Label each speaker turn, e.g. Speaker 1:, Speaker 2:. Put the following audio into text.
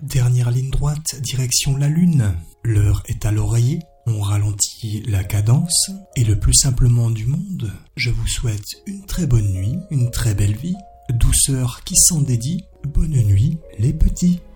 Speaker 1: Dernière ligne droite, direction la lune. L'heure est à l'oreiller. On ralentit la cadence. Et le plus simplement du monde, je vous souhaite une très bonne nuit, une très belle vie. Douceur qui s'en dédie. Bonne nuit les petits.